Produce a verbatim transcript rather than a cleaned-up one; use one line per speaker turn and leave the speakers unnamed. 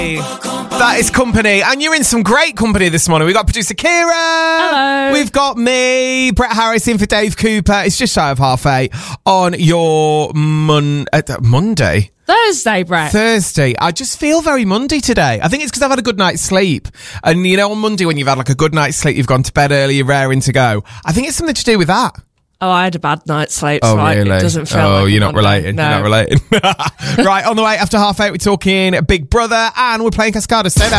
That is company, and you're in some great company this morning. We've got producer Kira.
Hello.
We've got me, Brett Harris, in for Dave Cooper. It's just shy of half eight on your mon- uh, Monday.
Thursday, Brett.
Thursday. I just feel very Monday today. I think it's because I've had a good night's sleep. And you know, on Monday when you've had like a good night's sleep, you've gone to bed early, you're raring to go. I think it's something to do with that.
Oh, I had a bad night's sleep,
Oh,
so
really?
It doesn't feel
Oh,
like
you're not
Monday.
relating.
No.
You're not relating. Right, on the way after half eight, we're talking Big Brother and we're playing Cascada. Stay there.